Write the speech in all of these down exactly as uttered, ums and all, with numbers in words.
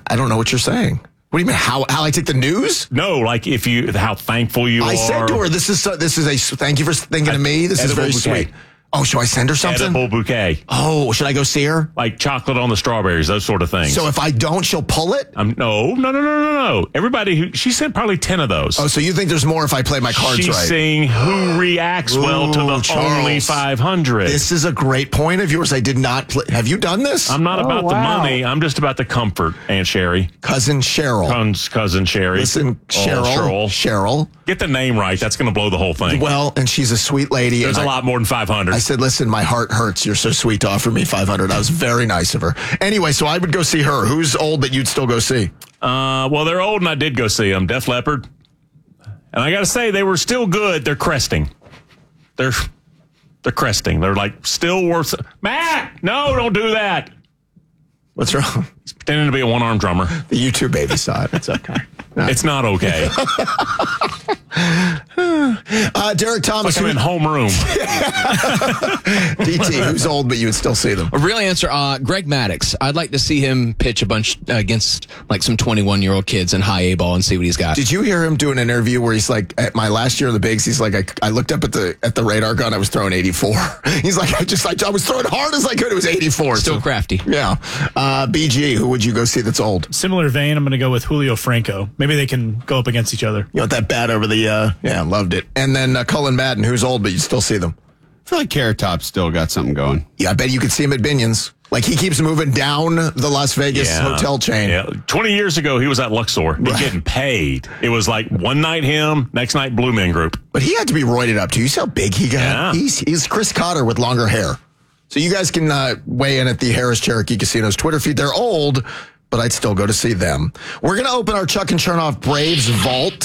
I don't know what you're saying. What do you mean? How how I take the news? No, like if you, how thankful you I are. I said to her, "This is so, this is a thank you for thinking of me. This is very bouquet. sweet." Oh, should I send her something? Edible bouquet. Oh, should I go see her? Like chocolate on the strawberries, those sort of things. So if I don't, she'll pull it? Um, no, no, no, no, no, no. Everybody who, she sent probably ten of those. Oh, so you think there's more if I play my cards She's right? She's saying who reacts Ooh, well to the Charles. only five hundred. This is a great point of yours. I did not play. Have you done this? I'm not Oh, about wow. the money. I'm just about the comfort, Aunt Sherry. Cousin Cheryl. Cousin, cousin Sherry. Listen, Cheryl. Oh, Cheryl. Get the name right. That's going to blow the whole thing. Well, and she's a sweet lady. There's and a I, lot more than five hundred. I said, listen, my heart hurts. You're so sweet to offer me five hundred. I was very nice of her. Anyway, so I would go see her. Who's old that you'd still go see? Uh, well, they're old, and I did go see them. Def Leppard. And I got to say, they were still good. They're cresting. They're they're cresting. They're like still worth. Matt, no, don't do that. What's wrong? He's pretending to be a one-armed drummer. The YouTube baby saw it. It's okay. No. It's not okay. uh, Derek Thomas. Like I'm in homeroom. D T, who's old, but you would still see them? A real answer, uh, Greg Maddux. I'd like to see him pitch a bunch uh, against like some twenty-one-year-old kids in high A ball and see what he's got. Did you hear him do an interview where he's like, at my last year in the bigs, he's like, I, I looked up at the at the radar gun, I was throwing eighty-four. He's like, I just like I was throwing hard as I could. It was eighty-four. Still so, crafty. Yeah. Uh, B G, who would you go see that's old? Similar vein, I'm going to go with Julio Franco. Maybe they can go up against each other. You know, that bat over the, uh, yeah, loved it. And then uh, Cullen Madden, who's old, but you still see them. I feel like Carrot Top's still got something going. Yeah, I bet you could see him at Binion's. Like, he keeps moving down the Las Vegas Yeah. hotel chain. Yeah. twenty years ago, he was at Luxor. He's Right. getting paid. It was like one night him, next night Blue Man Group. But he had to be roided up, too. You see how big he got? Yeah. He's, he's Chris Cotter with longer hair. So you guys can uh, weigh in at the Harris Cherokee Casino's Twitter feed. They're old, but I'd still go to see them. We're going to open our Chuck and Chernoff Braves vault,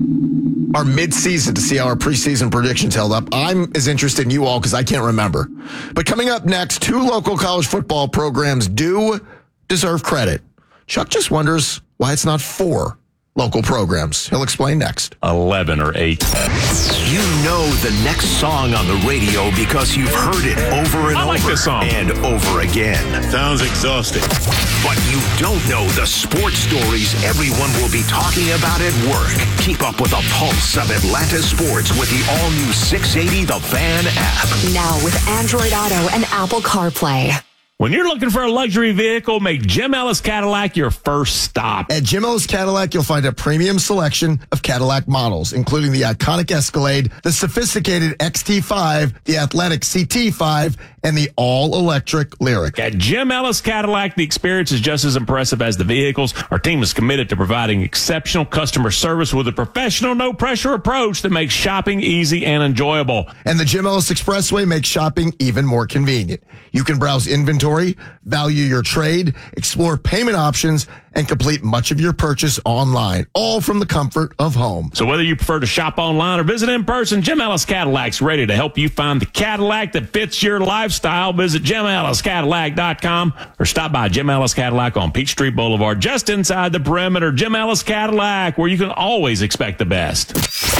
our mid-season, to see how our preseason predictions held up. I'm as interested in you all because I can't remember. But coming up next, two local college football programs do deserve credit. Chuck just wonders why it's not four local programs. He'll explain next. eleven or eight. You know the next song on the radio because you've heard it over and I over like this song. and over again. Sounds exhausting. But you don't know the sports stories everyone will be talking about at work. Keep up with the pulse of Atlanta sports with the all-new six eighty The Fan app. Now with Android Auto and Apple CarPlay. When you're looking for a luxury vehicle, make Jim Ellis Cadillac your first stop. At Jim Ellis Cadillac, you'll find a premium selection of Cadillac models, including the iconic Escalade, the sophisticated X T five, the athletic C T five, and the all-electric Lyriq. At Jim Ellis Cadillac, the experience is just as impressive as the vehicles. Our team is committed to providing exceptional customer service with a professional, no-pressure approach that makes shopping easy and enjoyable. And the Jim Ellis Expressway makes shopping even more convenient. You can browse inventory, value your trade, explore payment options, and complete much of your purchase online, all from the comfort of home. So whether you prefer to shop online or visit in person, Jim Ellis Cadillac's ready to help you find the Cadillac that fits your lifestyle. Visit Jim Ellis Cadillac dot com or stop by Jim Ellis Cadillac on Peachtree Boulevard, just inside the perimeter. Jim Ellis Cadillac, where you can always expect the best.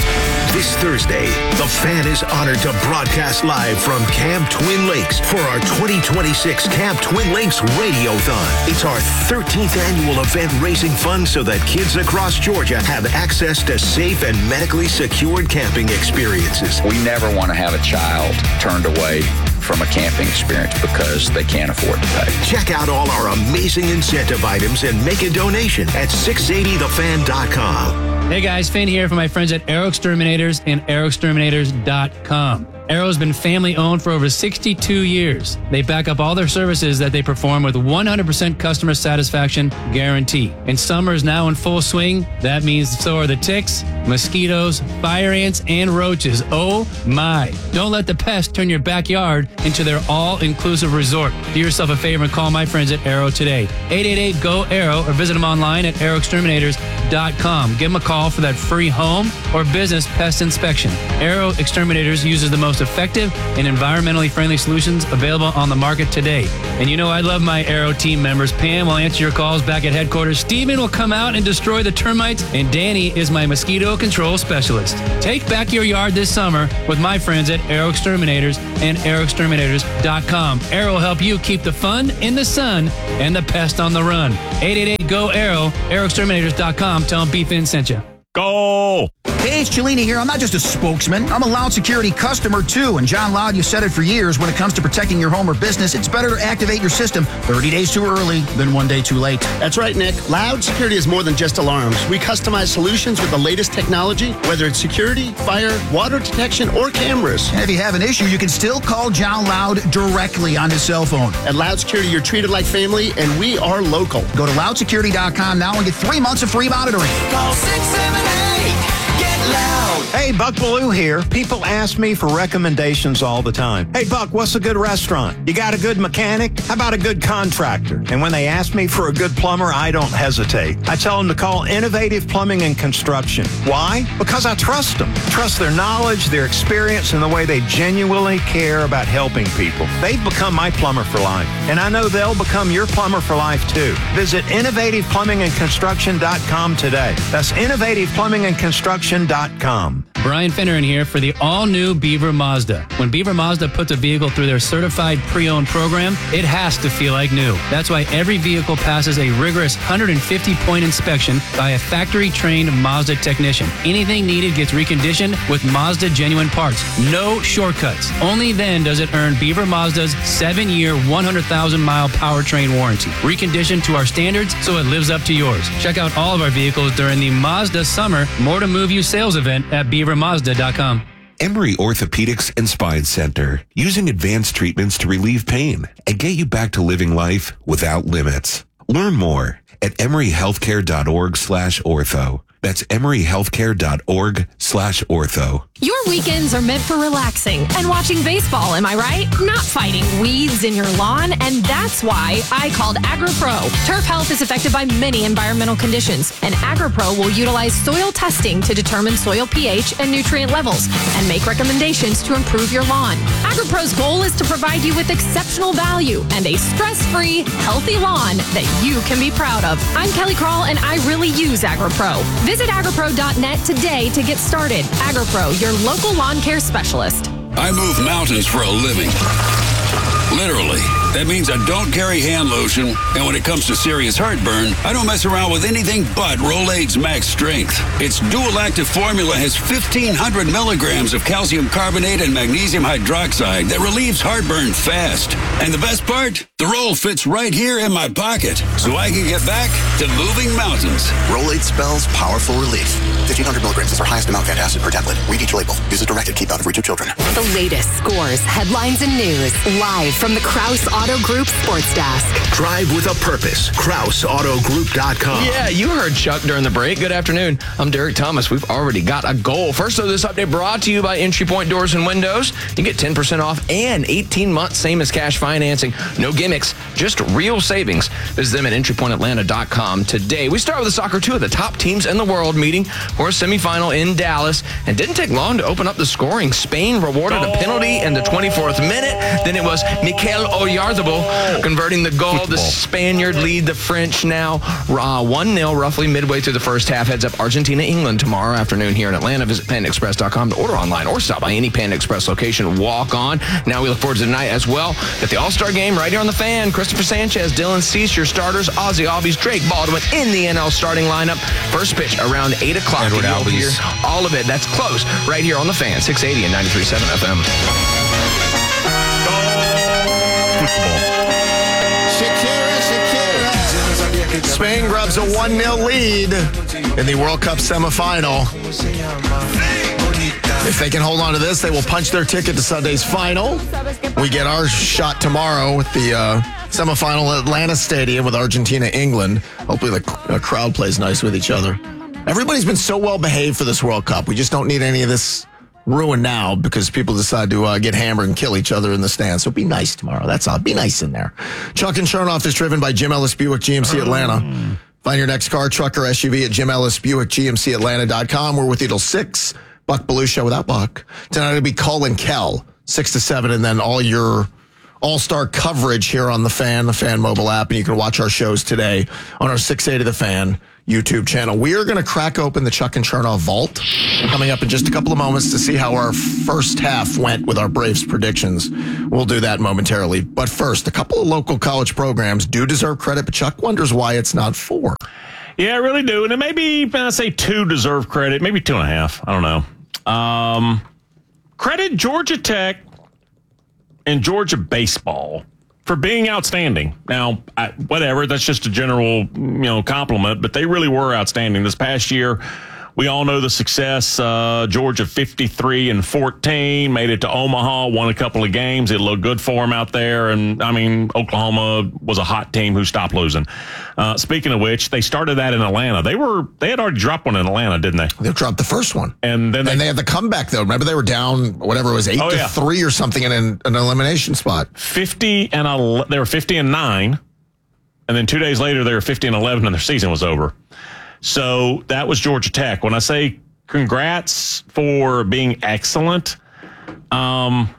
This Thursday, the Fan is honored to broadcast live from Camp Twin Lakes for our twenty twenty-six Camp Twin Lakes Radiothon. It's our thirteenth annual event raising funds so that kids across Georgia have access to safe and medically secured camping experiences. We never want to have a child turned away from a camping experience because they can't afford to pay. Check out all our amazing incentive items and make a donation at six eighty the fan dot com. Hey guys, Finn here from my friends at Aero Exterminators and aero exterminators dot com. Aero's been family owned for over sixty-two years. They back up all their services that they perform with one hundred percent customer satisfaction guarantee. And summer is now in full swing. That means so are the ticks, mosquitoes, fire ants, and roaches. Oh my. Don't let the pests turn your backyard into their all-inclusive resort. Do yourself a favor and call my friends at Aero today. eight eight eight, G O, Aero, or visit them online at aero exterminators dot com. Give them a call for that free home or business pest inspection. Aero Exterminators uses the most effective and environmentally friendly solutions available on the market today. And you know I love my Aero team members. Pam will answer your calls back at headquarters. Steven will come out and destroy the termites. And Danny is my mosquito Soil Control Specialist. Take back your yard this summer with my friends at Aero Exterminators and Aero Exterminators dot com. Aero will help you keep the fun in the sun and the pest on the run. eight eight eight, G O, ARROW, Aero Exterminators dot com. Tell them B-Fin sent you. Go! Hey, it's Cellini here. I'm not just a spokesman. I'm a Loud Security customer, too. And John Loud, you said it for years. When it comes to protecting your home or business, it's better to activate your system thirty days too early than one day too late. That's right, Nick. Loud Security is more than just alarms. We customize solutions with the latest technology, whether it's security, fire, water detection, or cameras. And if you have an issue, you can still call John Loud directly on his cell phone. At Loud Security, you're treated like family, and we are local. Go to loud security dot com now and get three months of free monitoring. Call six seven eight. Get loud. Hey, Buck Bellew here. People ask me for recommendations all the time. Hey, Buck, what's a good restaurant? You got a good mechanic? How about a good contractor? And when they ask me for a good plumber, I don't hesitate. I tell them to call Innovative Plumbing and Construction. Why? Because I trust them. Trust their knowledge, their experience, and the way they genuinely care about helping people. They've become my plumber for life, and I know they'll become your plumber for life, too. Visit Innovative Plumbing and Construction dot com today. That's Innovative Plumbing and Construction dot com. Brian Finneran here for the all-new Beaver Mazda. When Beaver Mazda puts a vehicle through their certified pre-owned program, it has to feel like new. That's why every vehicle passes a rigorous one hundred fifty point inspection by a factory-trained Mazda technician. Anything needed gets reconditioned with Mazda genuine parts. No shortcuts. Only then does it earn Beaver Mazda's seven-year, one hundred thousand mile powertrain warranty. Reconditioned to our standards so it lives up to yours. Check out all of our vehicles during the Mazda Summer More to Move You sales event at beaver mazda dot com. Emory Orthopedics and Spine Center, using advanced treatments to relieve pain and get you back to living life without limits. Learn more at emory healthcare dot org slash ortho. That's emory healthcare dot org slash ortho. Your weekends are meant for relaxing and watching baseball, am I right? Not fighting weeds in your lawn, and that's why I called AgriPro. Turf health is affected by many environmental conditions, and AgriPro will utilize soil testing to determine soil pH and nutrient levels and make recommendations to improve your lawn. AgriPro's goal is to provide you with exceptional value and a stress-free, healthy lawn that you can be proud of. I'm Kelly Krall, and I really use AgriPro. Visit agripro dot net today to get started. AgriPro, your local lawn care specialist. I move mountains for a living. Literally. That means I don't carry hand lotion, and when it comes to serious heartburn, I don't mess around with anything but Rolaids Max Strength. Its dual-active formula has fifteen hundred milligrams of calcium carbonate and magnesium hydroxide that relieves heartburn fast. And the best part? The roll fits right here in my pocket, so I can get back to moving mountains. Rolaids spells powerful relief. fifteen hundred milligrams is our highest amount of antacid per tablet. Read each label. Use as directed. Keep out of reach of children. The latest scores, headlines, and news live from the Krause Auto Group Sports Desk. Drive with a purpose. Krause Auto Group dot com. Yeah, you heard Chuck during the break. Good afternoon. I'm Derek Thomas. We've already got a goal. First, though, this update brought to you by Entry Point Doors and Windows. You get ten percent off and eighteen months, same as cash financing. No gimmicks, just real savings. Visit them at entry point atlanta dot com today. We start with the soccer. Two of the top teams in the world meeting for a semifinal in Dallas. And didn't take long to open up the scoring. Spain rewarded a penalty in the twenty-fourth minute. Then it was Mikel Oyarzabal converting the goal. Football. The Spaniard lead the French now uh, one nil roughly midway through the first half. Heads up Argentina, England tomorrow afternoon here in Atlanta. Visit panda express dot com to order online or stop by any Panda Express location. Walk on. Now we look forward to tonight as well at the All-Star game right here on the Fan. Christopher Sanchez, Dylan Cease, your starters. Ozzie Albies, Drake Baldwin in the N L starting lineup. First pitch around eight o'clock. Edward Albies. Hear all of it. That's close right here on the Fan. six eighty and ninety-three point seven F M. Shakira, Shakira. Spain grabs a one nil lead in the World Cup semifinal. If they can hold on to this, they will punch their ticket to Sunday's final. We get our shot tomorrow with the uh, semifinal at Atlanta Stadium with Argentina, England. Hopefully the uh, crowd plays nice with each other. Everybody's been so well behaved for this World Cup. We just don't need any of this ruin now because people decide to uh, get hammered and kill each other in the stands. So be nice tomorrow. That's all. Be nice in there. Chuck and Chernoff is driven by Jim Ellis Buick G M C Atlanta. Find your next car, truck, or S U V at Jim Ellis Buick G M C Atlanta dot com. We're with you till six. Buck Bellew Show without Buck. Tonight it'll be Colin Kell, six to seven, and then all your all-star coverage here on the Fan, the Fan mobile app, and you can watch our shows today on our six eighty The Fan. YouTube channel. We are going to crack open the Chuck and Chernoff vault coming up in just a couple of moments to see how our first half went with our Braves predictions. We'll do that momentarily. But first, a couple of local college programs do deserve credit, but Chuck wonders why it's not four. Yeah, I really do. And it may be, I say two deserve credit, maybe two and a half. I don't know. Um, credit Georgia Tech and Georgia baseball for being outstanding. Now, I, whatever, that's just a general, you know, compliment, but they really were outstanding this past year. We all know the success. Uh, Georgia fifty-three and fourteen, made it to Omaha, won a couple of games. It looked good for them out there. And, I mean, Oklahoma was a hot team who stopped losing. Uh, speaking of which, they started that in Atlanta. They were they had already dropped one in Atlanta, didn't they? They dropped the first one. And then they, and they had the comeback, though. Remember, they were down, whatever it was, eight oh, to yeah. three or something in an, an elimination spot. fifty and ele- They were fifty and nine. And then two days later, they were fifty and eleven, and their season was over. So that was Georgia Tech. When I say congrats for being excellent, um,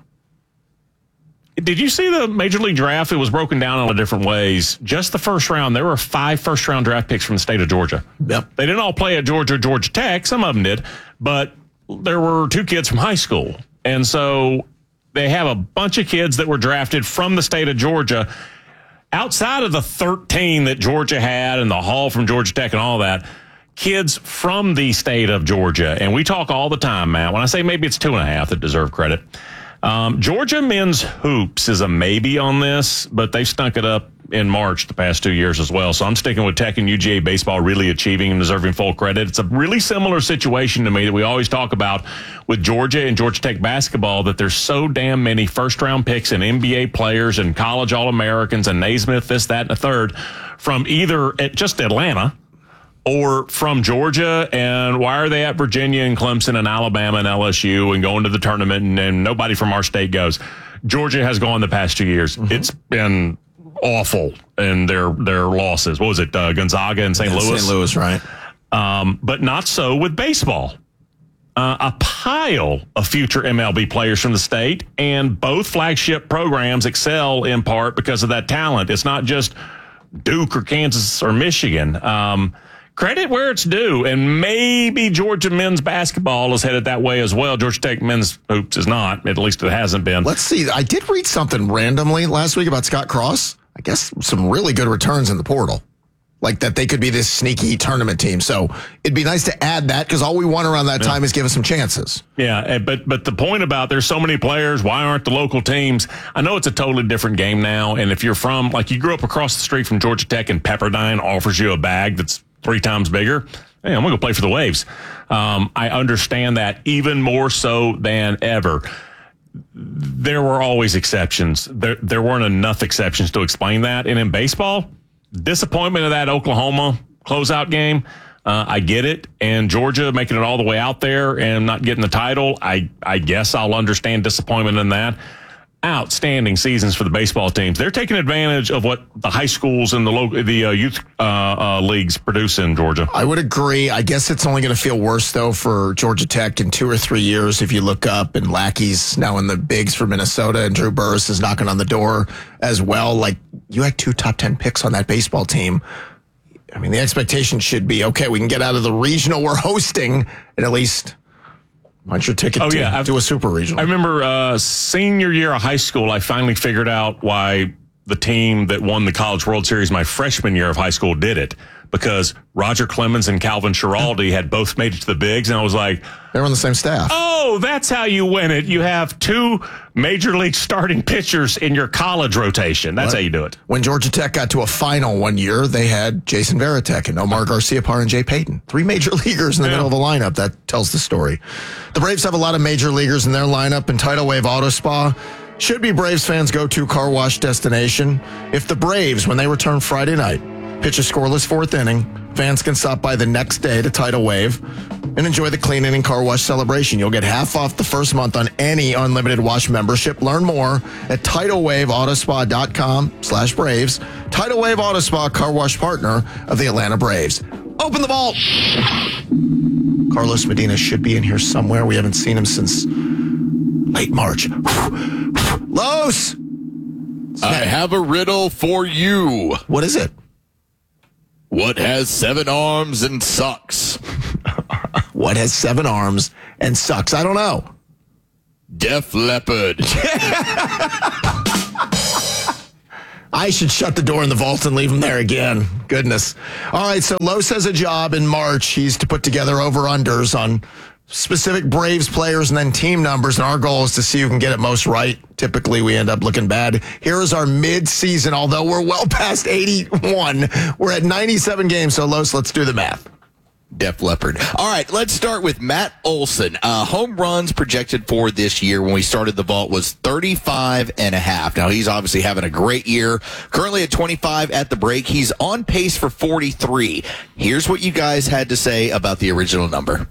did you see the Major League Draft? It was broken down in different ways. Just the first round, there were five first-round draft picks from the state of Georgia. Yep. They didn't all play at Georgia, Georgia Tech. Some of them did. But there were two kids from high school. And so they have a bunch of kids that were drafted from the state of Georgia. Outside of the thirteen that Georgia had and the haul from Georgia Tech and all that, kids from the state of Georgia. And we talk all the time, Matt. When I say maybe it's two and a half that deserve credit. Um, Georgia men's hoops is a maybe on this, but they stunk it up in March the past two years as well. So I'm sticking with Tech and U G A baseball really achieving and deserving full credit. It's a really similar situation to me that we always talk about with Georgia and Georgia Tech basketball, that there's so damn many first-round picks and N B A players and college All-Americans and Naismith, this, that, and a third from either at just Atlanta or from Georgia. And why are they at Virginia and Clemson and Alabama and L S U and going to the tournament and, and nobody from our state goes? Georgia has gone the past two years. Mm-hmm. It's been awful in their their losses. What was it, uh, Gonzaga and Saint Louis? Saint Louis, right. Um, but not so with baseball. Uh, a pile of future M L B players from the state, and both flagship programs excel in part because of that talent. It's not just Duke or Kansas or Michigan. Um, credit where it's due, and maybe Georgia men's basketball is headed that way as well. Georgia Tech men's hoops is not. At least it hasn't been. Let's see. I did read something randomly last week about Scott Cross. I guess some really good returns in the portal. Like that they could be this sneaky tournament team. So it'd be nice to add that because all we want around that time yeah. is give us some chances. Yeah, but but the point about there's so many players, why aren't the local teams? I know it's a totally different game now. And if you're from, like you grew up across the street from Georgia Tech and Pepperdine offers you a bag that's three times bigger, hey, I'm going to go play for the Waves. Um, I understand that even more so than ever. There were always exceptions. There, there weren't enough exceptions to explain that. And in baseball, disappointment of that Oklahoma closeout game. Uh, I get it. And Georgia making it all the way out there and not getting the title. I, I guess I'll understand disappointment in that. Outstanding seasons for the baseball teams. They're taking advantage of what the high schools and the local, the uh, youth uh, uh, leagues produce in Georgia. I would agree. I guess it's only going to feel worse, though, for Georgia Tech in two or three years if you look up and Lackey's now in the bigs for Minnesota and Drew Burris is knocking on the door as well. Like, you had two top ten picks on that baseball team. I mean, the expectation should be, okay, we can get out of the regional we're hosting and at least punch your ticket oh, to, yeah. to a super regional. I remember uh, senior year of high school, I finally figured out why the team that won the College World Series my freshman year of high school did it. Because Roger Clemens and Calvin Schiraldi had both made it to the bigs, and I was like, they were on the same staff. Oh, that's how you win it. You have two major league starting pitchers in your college rotation. That's what? how you do it. When Georgia Tech got to a final one year, they had Jason Varitek and Omar Garciaparra and Jay Payton. Three major leaguers in the yeah. middle of the lineup. That tells the story. The Braves have a lot of major leaguers in their lineup, and Tidal Wave Auto Spa should be Braves fans' go-to car wash destination. If the Braves, when they return Friday night, pitch a scoreless fourth inning, fans can stop by the next day to Tidal Wave and enjoy the clean inning car wash celebration. You'll get half off the first month on any unlimited wash membership. Learn more at tidal wave auto spa dot com slash Braves. Tidal Wave Auto Spa, car wash partner of the Atlanta Braves. Open the vault. Carlos Medina should be in here somewhere. We haven't seen him since late March. Los! I have a riddle for you. What is it? What has seven arms and sucks? What has seven arms and sucks? I don't know. Def Leppard. I should shut the door in the vault and leave him there again. Goodness. All right, so Los has a job in March. He's to put together over-unders on specific Braves players and then team numbers, and our goal is to see who can get it most right. Typically, we end up looking bad. Here is our mid-season, although we're well past eighty-one. We're at ninety-seven games, so Los, let's do the math. Def Leppard. All right, let's start with Matt Olson. Uh, home runs projected for this year when we started the vault was thirty-five and a half. Now, he's obviously having a great year. Currently at twenty-five at the break. He's on pace for forty-three. Here's what you guys had to say about the original number.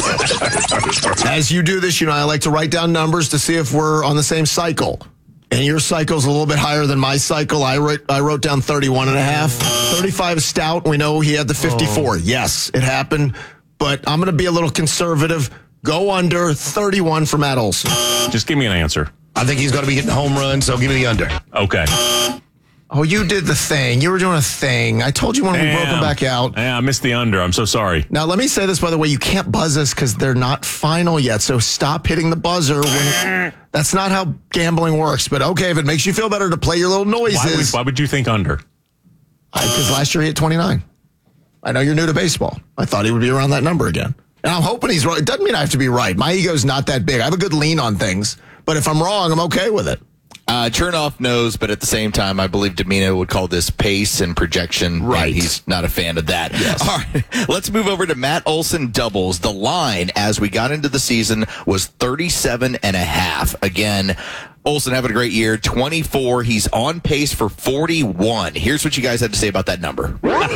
As you do this, you know, I like to write down numbers to see if we're on the same cycle. And your cycle's a little bit higher than my cycle. I wrote, I wrote down thirty-one and a half. thirty-five is stout. We know he had the fifty-four. Oh. Yes, it happened. But I'm going to be a little conservative. Go under thirty-one for Matt Olson. Just give me an answer. I think he's going to be hitting home runs, so give me the under. Okay. Oh, you did the thing. You were doing a thing. I told you when Damn. we broke him back out. Yeah, I missed the under. I'm so sorry. Now, let me say this, by the way. You can't buzz us because they're not final yet. So stop hitting the buzzer. When that's not how gambling works. But okay, if it makes you feel better to play your little noises. Why would, why would you think under? Because last year he hit twenty-nine. I know you're new to baseball. I thought he would be around that number again. And I'm hoping he's right. It doesn't mean I have to be right. My ego's not that big. I have a good lean on things. But if I'm wrong, I'm okay with it. Uh, Chernoff knows, but at the same time, I believe Domino would call this pace and projection. Right. And he's not a fan of that. Yes. All right. Let's move over to Matt Olson doubles. The line as we got into the season was thirty-seven and a half. Again, Olson having a great year. twenty-four. He's on pace for forty-one. Here's what you guys had to say about that number.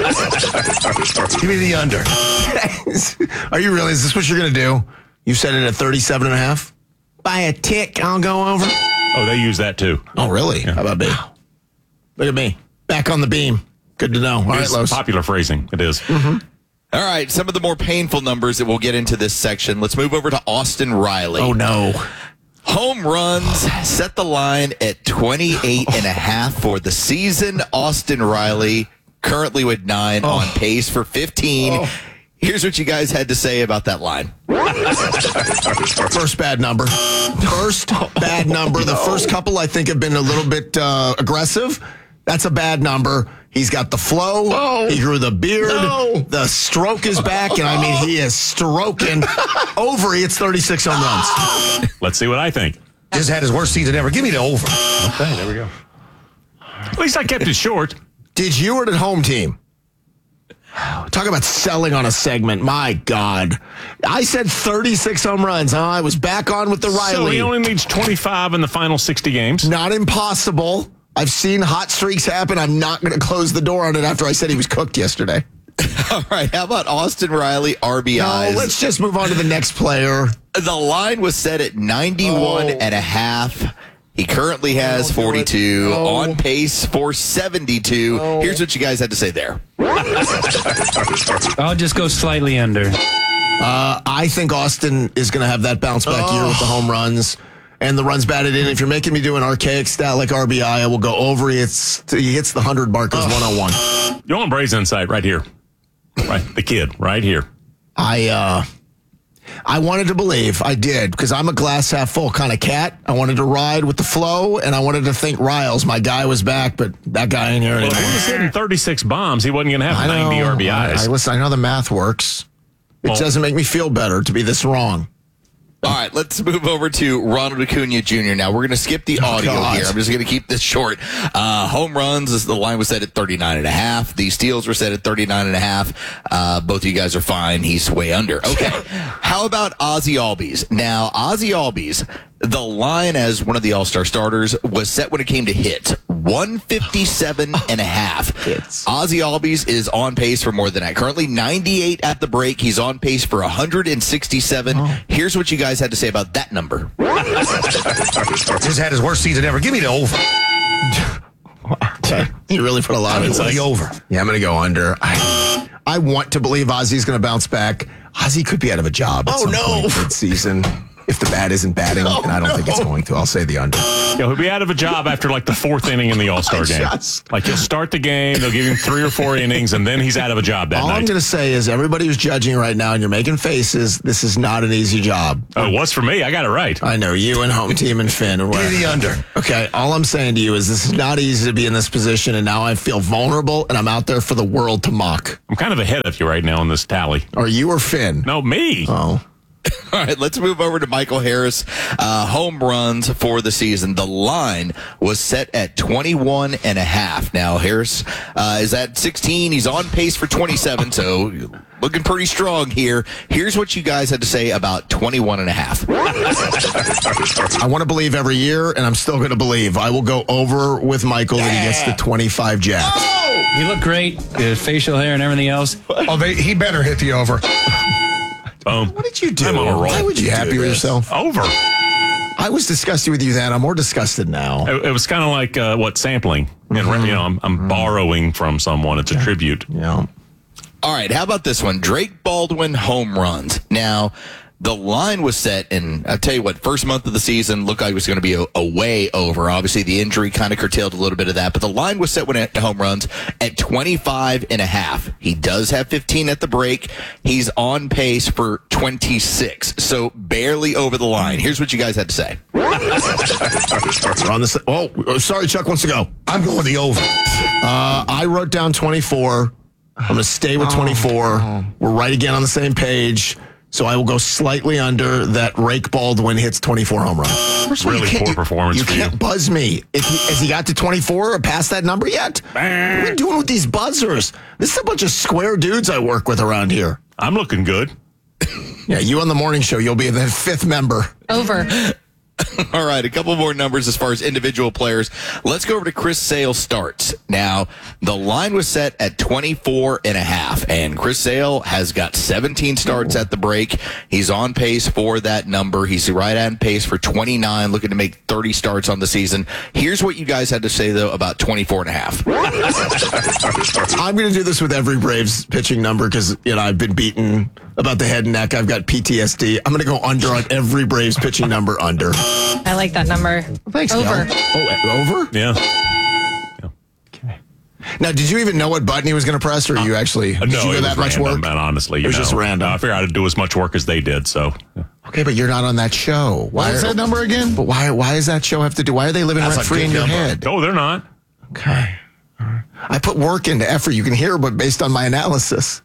Give me the under. Are you really? Is this what you're going to do? You said it at thirty-seven and a half? By a tick, I'll go over. Oh, they use that too. Oh, really? Yeah. How about me? Look at me. Back on the beam. Good to know. All right, Los. Popular phrasing. It is. Mm-hmm. All right. Some of the more painful numbers that we'll get into this section. Let's move over to Austin Riley. Oh, no. Home runs set the line at twenty-eight and a half for the season. Austin Riley currently with nine, oh. on pace for fifteen. Oh. Here's what you guys had to say about that line. First bad number. First bad number. The first couple, I think, have been a little bit uh, aggressive. That's a bad number. He's got the flow. No. He grew the beard. No. The stroke is back, and I mean, he is stroking. Over, he hits thirty-six home runs. Let's see what I think. Just had his worst season ever. Give me the over. Okay, there we go. At least I kept it short. Did you or did home team? Talk about selling on a segment. My God. I said thirty-six home runs. Huh? I was back on with the Riley. So he only needs twenty-five in the final sixty games. Not impossible. I've seen hot streaks happen. I'm not going to close the door on it after I said he was cooked yesterday. All right. How about Austin Riley R B Is? No, let's just move on to the next player. The line was set at ninety-one oh. and a half. He currently has forty-two, oh. on pace for seventy-two. Oh. Here's what you guys had to say there. I'll just go slightly under. Uh, I think Austin is going to have that bounce back oh. year with the home runs and the runs batted in. If you're making me do an archaic stat like R B I, I will go over. It's, he hits the one hundred mark as oh. one oh one. You want Braves Insight right here. Right, the kid right here. I, uh... I wanted to believe. I did, because I'm a glass half full kind of cat. I wanted to ride with the flow, and I wanted to think Riles, my guy, was back, but that guy ain't here anymore. Well, he was hitting thirty-six bombs. He wasn't going to have I ninety know, R B Is. I, I, listen, I know the math works. It well, doesn't make me feel better to be this wrong. All right, let's move over to Ronald Acuna Junior now. We're going to skip the audio oh, here. I'm just going to keep this short. Uh, home runs, the line was set at thirty-nine and a half. The steals were set at thirty-nine and a half. Uh, both of you guys are fine. He's way under. Okay. How about Ozzie Albies? Now, Ozzie Albies, the line as one of the All-Star starters was set when it came to hits. one fifty-seven and a half. Ozzie Albies is on pace for more than that. Currently ninety-eight at the break. He's on pace for one hundred sixty-seven. Oh. Here's what you guys had to say about that number. Just had his worst season ever. Give me the over. Okay. You really put a lot of it. Over. Yeah, I'm going to go under. I, I want to believe Ozzie's going to bounce back. Ozzie could be out of a job at oh, some no. point mid-season. If the bat isn't batting, Oh, and I don't no. think it's going to, I'll say the under. Yeah, he'll be out of a job after like the fourth inning in the All-Star game. just- Like he'll start the game, they'll give him three or four innings, and then he's out of a job that All night. I'm going to say is everybody who's judging right now and you're making faces, this is not an easy job. Oh, it was for me. I got it right. I know, you and home team and Finn. Or Give me the under. Okay, all I'm saying to you is this is not easy to be in this position, and now I feel vulnerable, and I'm out there for the world to mock. I'm kind of ahead of you right now in this tally. Are you or Finn? No, me. Oh. All right, let's move over to Michael Harris. Uh, home runs for the season. The line was set at twenty-one and a half. Now, Harris uh, is at sixteen. He's on pace for twenty-seven, so looking pretty strong here. Here's what you guys had to say about twenty-one and a half. I want to believe every year, and I'm still going to believe. I will go over with Michael that he gets the twenty-five jacks. He looked great, the facial hair and everything else. Oh, they, he better hit the over. Boom. What did you do? I'm on a roll. Why would you, You happy do with this. yourself? Over. I was disgusted with you then. I'm more disgusted now. It, it was kind of like uh, what sampling. And Mm-hmm. you know, I'm, I'm borrowing from someone. It's a tribute. Yeah. All right, how about this one? Drake Baldwin home runs. Now, the line was set, and I'll tell you what, first month of the season looked like it was going to be a, a way over. Obviously, the injury kind of curtailed a little bit of that, but the line was set when at home runs at twenty-five and a half. He does have fifteen at the break. He's on pace for twenty-six, so barely over the line. Here's what you guys had to say. We're on this. Oh, sorry, Chuck wants to go. I'm going the over. Uh, I wrote down twenty-four. I'm going to stay with twenty-four. We're right again on the same page. So I will go slightly under that Rake Baldwin hits twenty-four home runs. First of all, you Really can't- poor performance You for can't you. buzz me. If he, has he got to twenty-four or past that number yet? What are we doing with these buzzers? This is a bunch of square dudes I work with around here. I'm looking good. Yeah, you on the morning show, you'll be the fifth member. Over. All right, a couple more numbers as far as individual players. Let's go over to Chris Sale starts. Now, the line was set at twenty-four and a half, and Chris Sale has got seventeen starts at the break. He's on pace for that number. He's right on pace for twenty-nine, looking to make thirty starts on the season. Here's what you guys had to say, though, about twenty-four and a half. I'm going to do this with every Braves pitching number because, you know, I've been beaten about the head and neck. I've got P T S D. I'm going to go under on every Braves pitching number under. I like that number. Thanks, Over. Gal. Oh, over? Yeah. Now, did you even know what button he was going to press, or you actually did no, you it do was that much random, work? man, honestly. It You was just know. random. I figured I'd do as much work as they did, so. Okay, but you're not on that show. What is that number again? But why? Why does that show have to do? Why are they living That's rent a free good in your number. head? No, they're not. Okay. All right. I put work into effort. You can hear, but based on my analysis.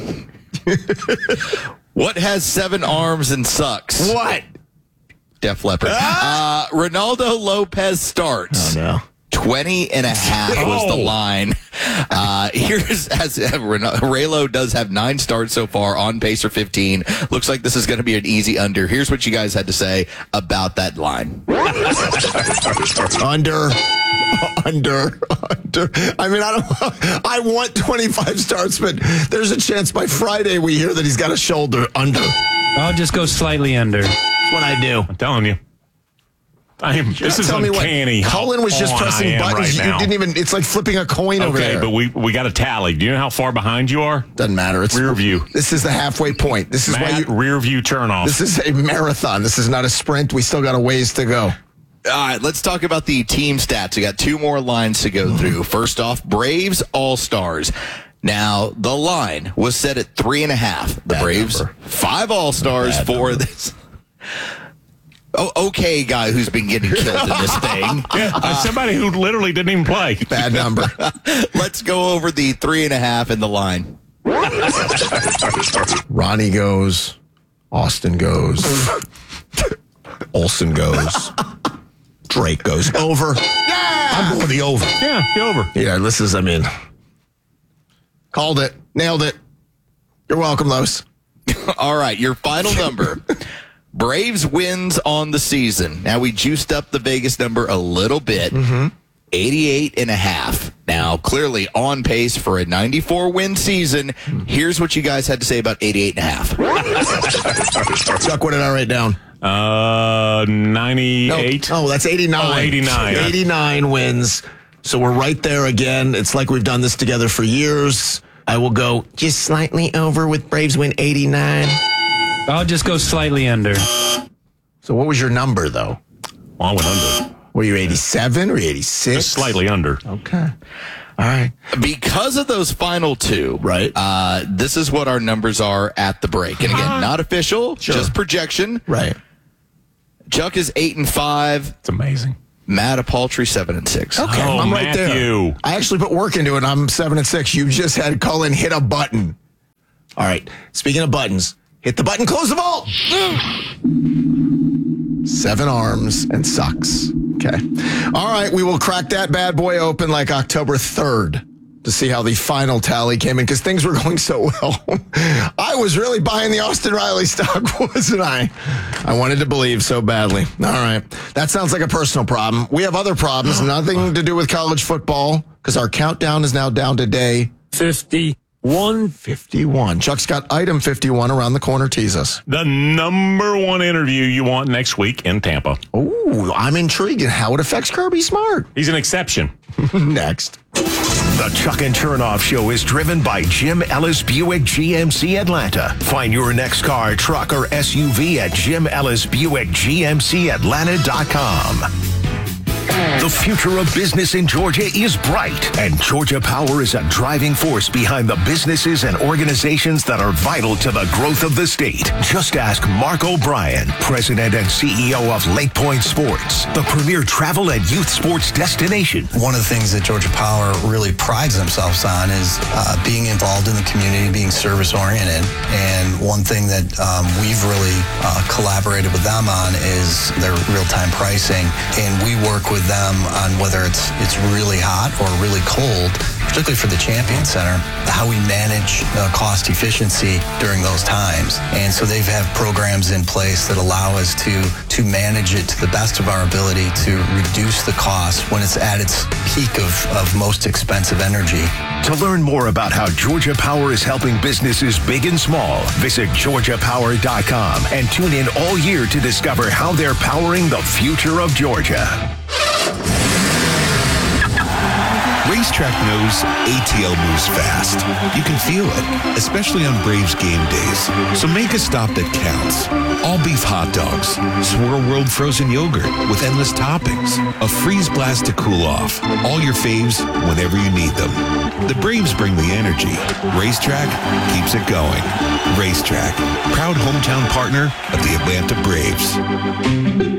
What has seven arms and sucks? What? Def Leppard. Uh, Ronaldo Lopez starts. Oh no. twenty and a half was the Oh. line. Uh, here's as uh, Raylo does have nine starts so far, on pace for fifteen. Looks like this is going to be an easy under. Here's what you guys had to say about that line. Under. Under. Under. I mean, I don't. I want twenty-five starts, but there's a chance by Friday we hear that he's got a shoulder under. That's I'll just go slightly under. what I do. I'm telling you. I am, this is Tell me uncanny. what. how Cullen was just on I pressing am buttons. right you now. didn't even. It's like flipping a coin over Okay, there. but we we got a tally. Do you know how far behind you are? Doesn't matter. It's Rear view. This is the halfway point. This is why Matt, you. rear view turn off. This is a marathon. This is not a sprint. We still got a ways to go. All right, let's talk about the team stats. We got two more lines to go through. First off, Braves All-Stars. Now, the line was set at three and a half. The Bad Braves, number. five All-Stars Bad for number. this. Oh, okay, guy who's been getting killed in this thing. yeah, uh, somebody who literally didn't even play. Bad number. Let's go over the three and a half in the line. Ronnie goes. Austin goes. Olsen goes. Drake goes. Over. I'm going the over. Yeah, go over. Yeah, this is, I mean, called it. Nailed it. You're welcome, Los. All right, your final number. Braves wins on the season. Now, we juiced up the Vegas number a little bit. Mm-hmm. eighty-eight and a half. Now, clearly on pace for a ninety-four win season. Here's what you guys had to say about eighty-eight and a half. Chuck, what did I write down? Uh, ninety-eight. No. Oh, that's eighty-nine. Oh, eighty-nine. eighty-nine wins. So we're right there again. It's like we've done this together for years. I will go just slightly over with Braves win eighty-nine. I'll just go slightly under. So what was your number, though? Well, I went under. Were you eighty-seven or eighty-six? Just slightly under. Okay. All right. Because of those final two, right? Uh, this is what our numbers are at the break. And again, not official, Sure. just projection. Right. Chuck is eight and five. It's amazing. Matt a paltry seven and six. Okay, Oh, I'm right Matthew. there. I actually put work into it. I'm seven and six. You just had Cullen hit a button. All right. Speaking of buttons, hit the button, close the vault. Seven arms and sucks. Okay. All right. We will crack that bad boy open like October third to see how the final tally came in because things were going so well. I was really buying the Austin Riley stock, wasn't I? I wanted to believe so badly. All right. That sounds like a personal problem. We have other problems, nothing to do with college football because our countdown is now down to day fifty-one. fifty-one. Chuck's got item fifty-one around the corner. Tease us. The number one interview you want next week in Tampa. Ooh, I'm intrigued in how it affects Kirby Smart. He's an exception. Next. The Chuck and Chernoff Show is driven by Jim Ellis Buick G M C Atlanta. Find your next car, truck, or S U V at Jim Ellis Buick G M C Atlanta dot com. The future of business in Georgia is bright, and Georgia Power is a driving force behind the businesses and organizations that are vital to the growth of the state. Just ask Mark O'Brien, President and C E O of Lake Point Sports, the premier travel and youth sports destination. One of the things that Georgia Power really prides themselves on is uh, being involved in the community, being service-oriented. And one thing that um, we've really uh, collaborated with them on is their real-time pricing. And we work with them on whether it's it's really hot or really cold, particularly for the Champion Center, how we manage uh, cost efficiency during those times. And so they've have programs in place that allow us to to manage it to the best of our ability to reduce the cost when it's at its peak of, of most expensive energy. To learn more about how Georgia Power is helping businesses big and small, visit Georgia Power dot com and tune in all year to discover how they're powering the future of Georgia. Racetrack knows A T L moves fast. You can feel it, especially on Braves game days. So make a stop that counts. All beef hot dogs, Swirl World frozen yogurt with endless toppings, a freeze blast to cool off. All your faves whenever you need them. The Braves bring the energy. Racetrack keeps it going. Racetrack, proud hometown partner of the Atlanta Braves.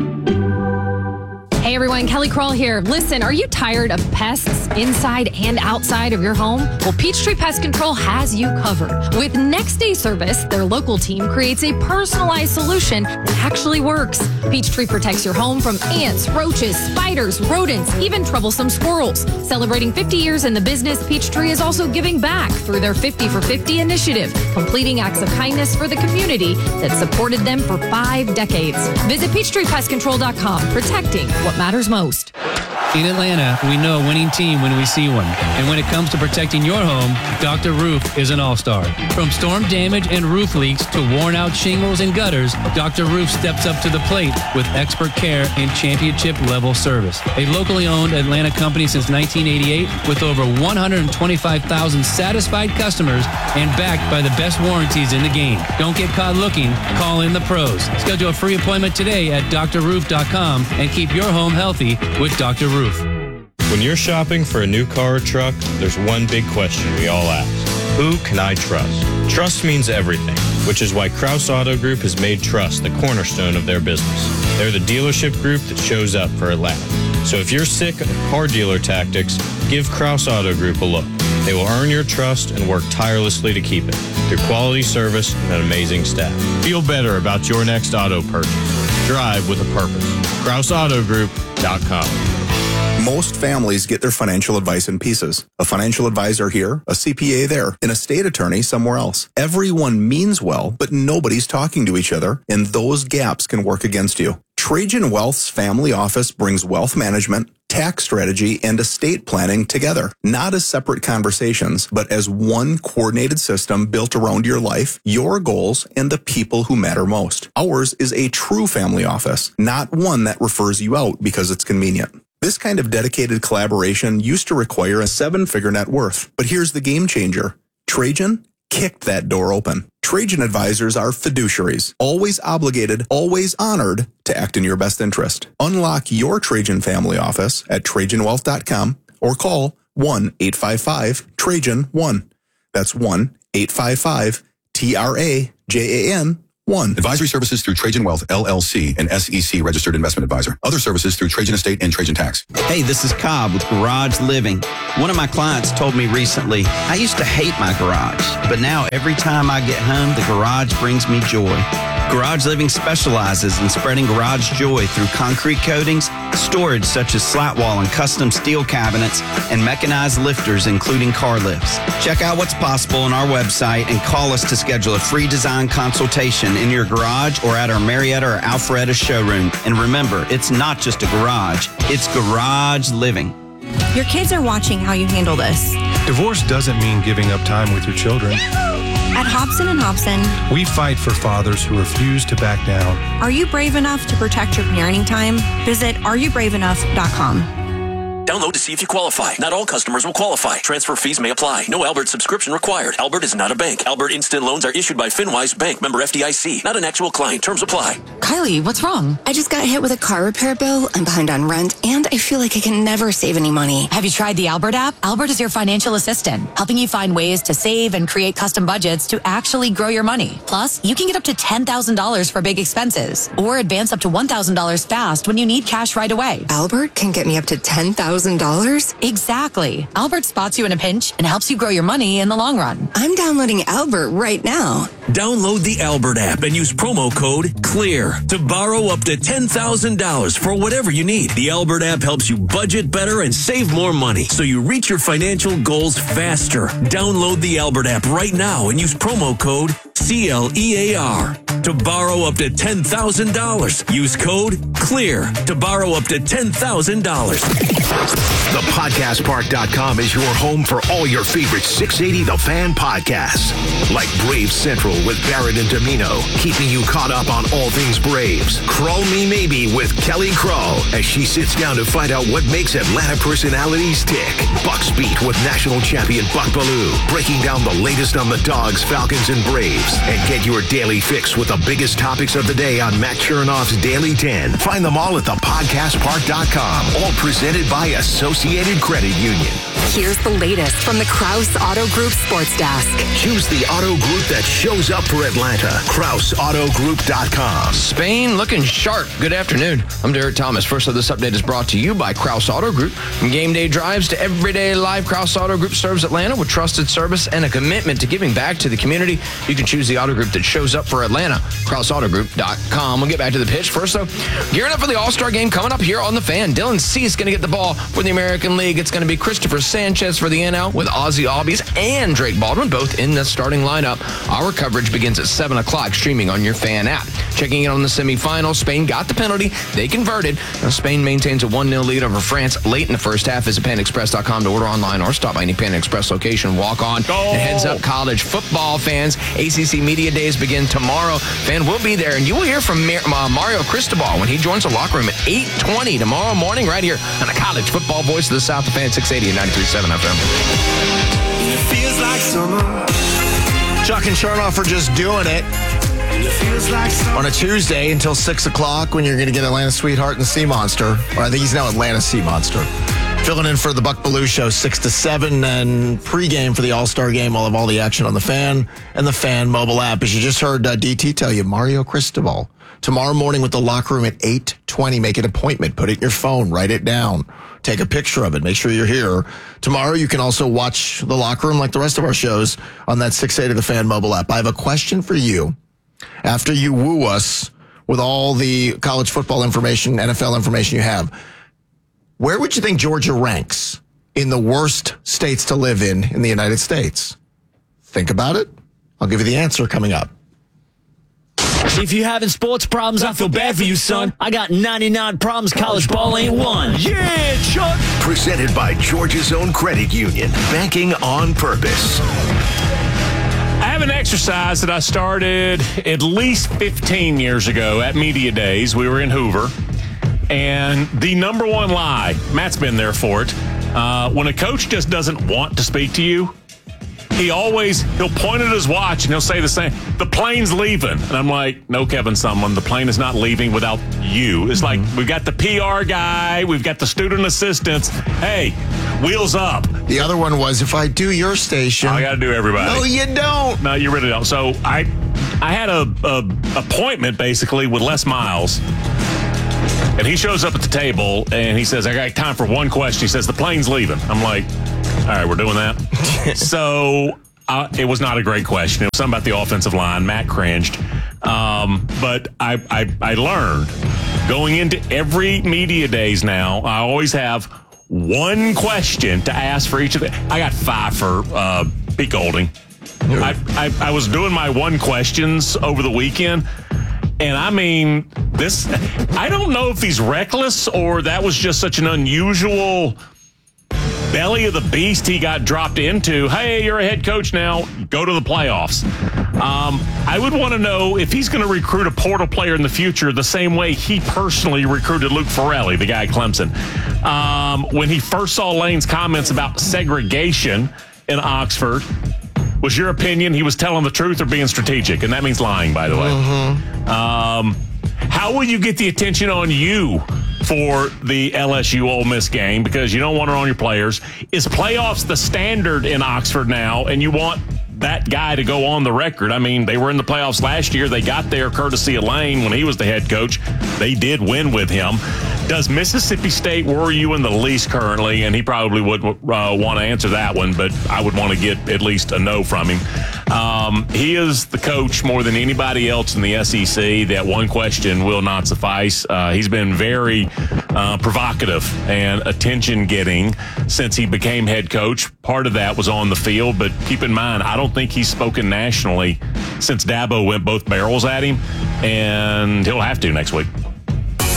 Hey everyone, Kelly Kroll here. Listen, are you tired of pests inside and outside of your home? Well, Peachtree Pest Control has you covered. With Next Day Service, their local team creates a personalized solution that actually works. Peachtree protects your home from ants, roaches, spiders, rodents, even troublesome squirrels. Celebrating fifty years in the business, Peachtree is also giving back through their fifty for fifty initiative, completing acts of kindness for the community that supported them for five decades. Visit Peachtree Pest Control dot com, protecting what matters most. In Atlanta, we know a winning team when we see one. And when it comes to protecting your home, Doctor Roof is an all-star. From storm damage and roof leaks to worn-out shingles and gutters, Doctor Roof steps up to the plate with expert care and championship-level service. A locally owned Atlanta company since nineteen eighty-eight with over one hundred twenty-five thousand satisfied customers and backed by the best warranties in the game. Don't get caught looking. Call in the pros. Schedule a free appointment today at D R roof dot com and keep your home healthy with Doctor Roof. When you're shopping for a new car or truck, there's one big question we all ask. Who can I trust? Trust means everything, which is why Kraus Auto Group has made trust the cornerstone of their business. They're the dealership group that shows up for Atlanta. So if you're sick of car dealer tactics, give Kraus Auto Group a look. They will earn your trust and work tirelessly to keep it through quality service and an amazing staff. Feel better about your next auto purchase. Drive with a purpose. Kraus Auto Group dot com. Most families get their financial advice in pieces. A financial advisor here, a C P A there, and a state attorney somewhere else. Everyone means well, but nobody's talking to each other, and those gaps can work against you. Trajan Wealth's family office brings wealth management, tax strategy, and estate planning together, not as separate conversations, but as one coordinated system built around your life, your goals, and the people who matter most. Ours is a true family office, not one that refers you out because it's convenient. This kind of dedicated collaboration used to require a seven-figure net worth, but here's the game changer. Trajan kicked that door open. Trajan advisors are fiduciaries, always obligated, always honored to act in your best interest. Unlock your Trajan family office at Trajan Wealth dot com or call one eight five five Trajan one. That's one eight five five T R A J A N one. Advisory services through Trajan Wealth, L L C, an S E C registered investment advisor. Other services through Trajan Estate and Trajan Tax. Hey, this is Cobb with Garage Living. One of my clients told me recently, I used to hate my garage, but now every time I get home, the garage brings me joy. Garage Living specializes in spreading garage joy through concrete coatings, storage such as slat wall and custom steel cabinets, and mechanized lifters including car lifts. Check out what's possible on our website and call us to schedule a free design consultation in your garage or at our Marietta or Alpharetta showroom. And remember, it's not just a garage, it's Garage Living. Your kids are watching how you handle this. Divorce doesn't mean giving up time with your children. At Hobson and Hobson, we fight for fathers who refuse to back down. Are you brave enough to protect your parenting time? Visit are you brave enough dot com. Download to see if you qualify. Not all customers will qualify. Transfer fees may apply. No Albert subscription required. Albert is not a bank. Albert Instant Loans are issued by FinWise Bank, member F D I C. Not an actual client. Terms apply. Kylie, what's wrong? I just got hit with a car repair bill. I'm behind on rent, and I feel like I can never save any money. Have you tried the Albert app? Albert is your financial assistant, helping you find ways to save and create custom budgets to actually grow your money. Plus, you can get up to ten thousand dollars for big expenses, or advance up to one thousand dollars fast when you need cash right away. Albert can get me up to ten thousand dollars? Exactly. Albert spots you in a pinch and helps you grow your money in the long run. I'm downloading Albert right now. Download the Albert app and use promo code CLEAR to borrow up to ten thousand dollars for whatever you need. The Albert app helps you budget better and save more money so you reach your financial goals faster. Download the Albert app right now and use promo code C L E A R to borrow up to ten thousand dollars. Use code CLEAR to borrow up to ten thousand dollars. The podcast park dot com is your home for all your favorite six eighty The Fan podcasts, like Braves Central with Barrett and Domino, keeping you caught up on all things Braves. Crawl Me Maybe with Kelly Crawl, as she sits down to find out what makes Atlanta personalities tick. Bucks Beat with national champion Buck Bellew, breaking down the latest on the Dogs, Falcons, and Braves. And get your daily fix with the biggest topics of the day on Matt Chernoff's Daily ten. Find them all at the podcast park dot com, all presented by Associated Credit Union. Here's the latest from the Kraus Auto Group Sports Desk. Choose the auto group that shows up for Atlanta. Kraus Auto Group dot com. Spain looking sharp. Good afternoon. I'm Derek Thomas. First of this update is brought to you by Kraus Auto Group. From game day drives to everyday life, Kraus Auto Group serves Atlanta with trusted service and a commitment to giving back to the community. You can choose the auto group that shows up for Atlanta. Kraus Auto Group dot com. We'll get back to the pitch. First, though, gearing up for the All-Star game coming up here on The Fan. Dylan Cease going to get the ball for the American League. It's going to be Christopher Sanchez for the N L with Ozzie Albies and Drake Baldwin, both in the starting lineup. Our coverage begins at seven o'clock, streaming on your Fan app. Checking in on the semifinals, Spain got the penalty. They converted. Now, Spain maintains a one nil lead over France late in the first half. Visit pan express dot com to order online or stop by any Pan Express location. Walk on. And heads up, college football fans. A C C Media Days begin tomorrow. Fan will be there, and you will hear from Mario Cristobal when he joins the locker room at eight twenty tomorrow morning right here on the college football voice of the South, the Fan six eighty and ninety-three point seven F M. It feels like summer. Chuck and Chernoff are just doing it on a Tuesday until six o'clock when you're going to get Atlanta Sweetheart and the Sea Monster. Or I think he's now Atlanta Sea Monster. Filling in for the Buck Bellew Show, six to seven, and pregame for the All-Star Game. I'll have all the action on the Fan and the Fan mobile app. As you just heard uh, D T tell you, Mario Cristobal. Tomorrow morning with the locker room at eight twenty. Make an appointment. Put it in your phone. Write it down. Take a picture of it. Make sure you're here. Tomorrow you can also watch the locker room like the rest of our shows on that six eighty The Fan mobile app. I have a question for you. After you woo us with all the college football information, N F L information you have, where would you think Georgia ranks in the worst states to live in in the United States? Think about it. I'll give you the answer coming up. If you having sports problems, I feel bad for you, son. I got ninety-nine problems, college ball ain't one. Yeah, Chuck! Presented by Georgia's Own Credit Union. Banking on purpose. I have an exercise that I started at least fifteen years ago at Media Days. We were in Hoover. And the number one lie, Matt's been there for it, uh, when a coach just doesn't want to speak to you, he always, he'll point at his watch and he'll say the same, the plane's leaving. And I'm like, no, Kevin Sumlin, the plane is not leaving without you. It's like, we've got the P R guy, we've got the student assistants. Hey, wheels up. The other one was, if I do your station. I got to do everybody. No, you don't. No, you really don't. So I I had a, a appointment basically with Les Miles. And he shows up at the table and he says, I got time for one question. He says, the plane's leaving. I'm like, all right, we're doing that. So uh, it was not a great question. It was something about the offensive line. Matt cringed. Um, but I, I, I learned going into every media days now, I always have one question to ask for each of them. I got five for uh, Pete Golding. I, I, I was doing my one questions over the weekend. And I mean, this, I don't know if he's reckless or that was just such an unusual belly of the beast he got dropped into. Hey, you're a head coach now. Go to the playoffs. Um, I would want to know if he's going to recruit a portal player in the future the same way he personally recruited Luke Farrelly, the guy at Clemson. Um, when he first saw Lane's comments about segregation in Oxford, was your opinion he was telling the truth or being strategic? And that means lying, by the way. Mm-hmm. Um, how will you get the attention on you for the L S U Ole Miss game? Because you don't want it on your players. Is playoffs the standard in Oxford now, and you want that guy to go on the record? I mean, they were in the playoffs last year. They got there courtesy of Lane when he was the head coach. They did win with him. Does Mississippi State worry you in the least currently? And he probably would uh, want to answer that one, but I would want to get at least a no from him. Um, he is the coach more than anybody else in the S E C. That one question will not suffice. Uh, he's been very uh, provocative and attention-getting since he became head coach. Part of that was on the field, but keep in mind, I don't think he's spoken nationally since Dabo went both barrels at him, and he'll have to next week.